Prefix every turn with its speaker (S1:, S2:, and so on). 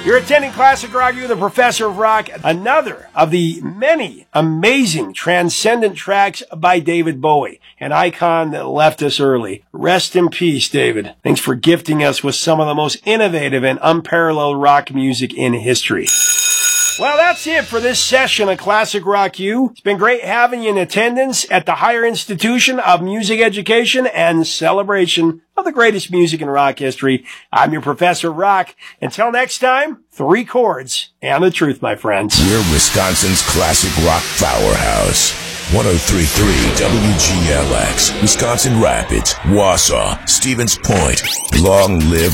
S1: You're attending Classic Rock U, the Professor of Rock, another of the many amazing transcendent tracks by David Bowie, an icon that left us early. Rest in peace, David. Thanks for gifting us with some of the most innovative and unparalleled rock music in history. Well, that's it for this session of Classic Rock U. It's been great having you in attendance at the higher institution of music education and celebration of the greatest music in rock history. I'm your Professor of Rock. Until next time, 3 chords and the truth, my friends.
S2: We're Wisconsin's classic rock powerhouse. 103.3 WGLX, Wisconsin Rapids, Wausau, Stevens Point. Long live